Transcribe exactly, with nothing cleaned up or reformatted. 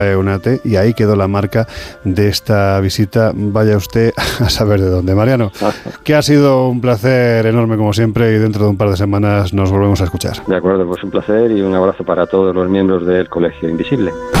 EUNATE, y ahí quedó la marca de esta visita, vaya usted a saber de dónde. Mariano, que ha sido un placer enorme como siempre, y dentro de un par de semanas nos volvemos a escuchar. De acuerdo, pues un placer y un abrazo para todos los miembros del Colegio Invisible.